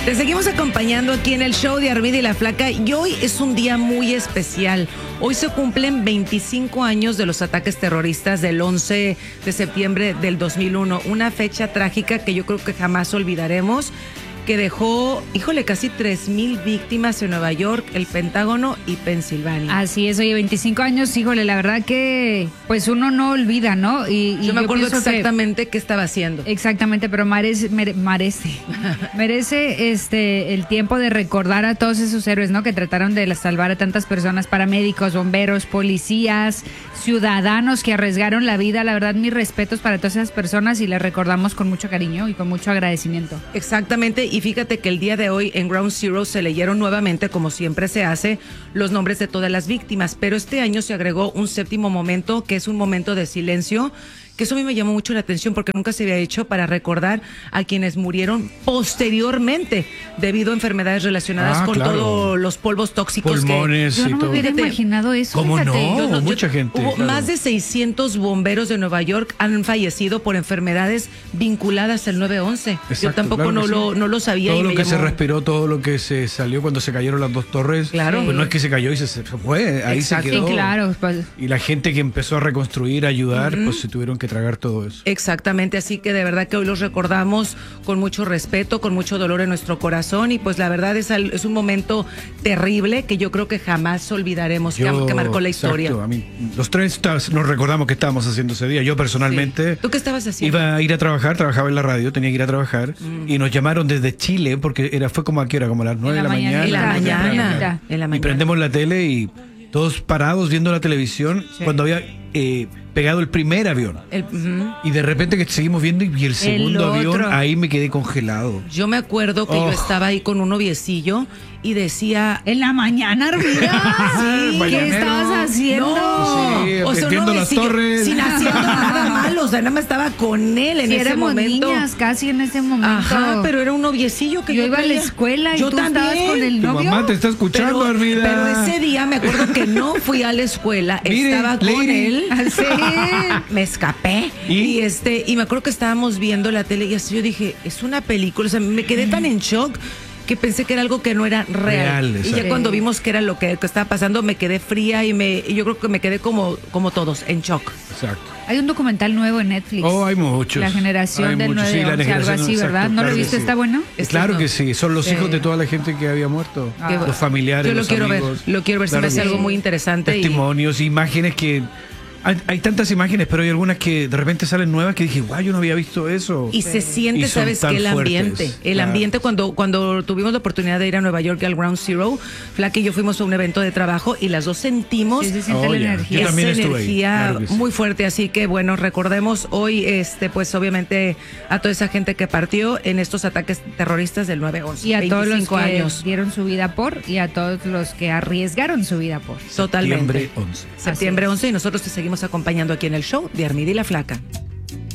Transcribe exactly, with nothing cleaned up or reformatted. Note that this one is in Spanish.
Te seguimos acompañando aquí en el show de Armida y la Flaca y hoy es un día muy especial. Hoy se cumplen veinticinco años de los ataques terroristas del once de septiembre del dos mil uno. Una fecha trágica que yo creo que jamás olvidaremos, que dejó, híjole, casi tres mil víctimas en Nueva York, el Pentágono y Pensilvania. Así es, oye, veinticinco años, híjole, la verdad que pues uno no olvida, ¿no? Y, y yo me yo acuerdo pienso exactamente que, qué estaba haciendo. Exactamente, pero merece, mere, merece, merece este, el tiempo de recordar a todos esos héroes, ¿no? Que trataron de salvar a tantas personas, paramédicos, bomberos, policías, ciudadanos que arriesgaron la vida. La verdad, mis respetos para todas esas personas y les recordamos con mucho cariño y con mucho agradecimiento. Exactamente. Y fíjate que el día de hoy en Ground Zero se leyeron nuevamente, como siempre se hace, los nombres de todas las víctimas, pero este año se agregó un séptimo momento, que es un momento de silencio, que eso a mí me llamó mucho la atención porque nunca se había hecho, para recordar a quienes murieron posteriormente debido a enfermedades relacionadas ah, con claro. todos los polvos tóxicos. Pulmones que yo no y me todo. hubiera imaginado eso. ¿Cómo fíjate. no? Yo no- yo- Mucha gente. Hubo claro. más de seiscientos bomberos de Nueva York han fallecido por enfermedades vinculadas al nueve once. Yo Exacto, tampoco claro no, que lo, sí. no lo sabía. Todo y lo me que se llamó- respiró, todo lo que se salió cuando se cayeron las dos torres. Claro. Pues no es que se cayó y se, se fue, ahí Exacto. se Sí, quedó. claro. Pues, Y la gente que empezó a reconstruir, a ayudar, pues se tuvieron que tragar todo eso. Exactamente, así que de verdad que hoy los recordamos con mucho respeto, con mucho dolor en nuestro corazón y pues la verdad es, al- es un momento terrible que yo creo que jamás olvidaremos, que, Yo- que marcó la exacto, historia. a mí, los tres tas- nos recordamos que estábamos haciendo ese día. Yo personalmente Sí. ¿Tú qué estabas haciendo? iba a ir a trabajar, trabajaba en la radio, tenía que ir a trabajar y nos llamaron desde Chile porque era fue como a qué hora, como a las nueve de la la mañana. En la mañanita, mañana, mañanita. en la Y mañana. prendemos la tele y todos parados viendo la televisión Sí. cuando había eh, pegado el primer avión. El- ujú. Y de repente que seguimos viendo y el segundo avión, otro. ahí me quedé congelado. Yo me acuerdo que yo Oh. estaba ahí con un noviecillo y decía... en la mañana, Armida. Sí, ¿Qué mañanero. estabas haciendo? No, Sí, o sea, viendo uno las decía- torres. sin haciendo nada malo, o sea, nada más estaba con él en Si ese éramos momento. niñas casi en ese momento. Ajá, pero era un noviecillo que yo yo iba a la traía. escuela y yo tú también. estabas con el Tu novio. mamá te está escuchando, pero, Armida. pero ese día me acuerdo que no fui a la escuela, Mire, estaba con lady. él. Ah, sí. Me escapé ¿Y? ¿Y? este y me acuerdo que estábamos viendo la tele y así yo dije, es una película, o sea, me quedé tan en shock que pensé que era algo que no era real. Real, y exacto. ya cuando vimos que era lo que, que estaba pasando, me quedé fría y me y yo creo que me quedé como como todos en shock. Exacto. Hay un documental nuevo en Netflix. Oh, hay muchos. La generación Hay del muchos, sí, nueve la once, algo generación, así, exacto, ¿verdad? ¿No claro lo que viste? sí. ¿Está bueno? Este Claro no. que sí, son los Sí. hijos de toda la gente que había muerto. Ah. Qué Los familiares, Yo lo los quiero amigos. ver, lo quiero ver, se me Claro hace que algo sí. muy interesante. y- Testimonios, imágenes que... Hay, hay tantas imágenes, pero hay algunas que de repente salen nuevas que dije, guau, yo no había visto eso. Y se siente, Y son ¿sabes tan qué? El fuertes, ambiente. El claro. ambiente cuando, cuando tuvimos la oportunidad de ir a Nueva York al Ground Zero, Flaca y yo fuimos a un evento de trabajo y las dos sentimos Sí, se siente Oh, la ya. energía. Yo esa también estuve ahí, energía claro que sí. muy fuerte. Así que bueno, recordemos hoy, este, pues obviamente a toda esa gente que partió en estos ataques terroristas del nueve once. Y a todos los veinticinco que años. dieron su vida por y a todos los que arriesgaron su vida por. Totalmente. Septiembre once. Septiembre once y nosotros te seguimos acompañando aquí en el show de Armida y la Flaca.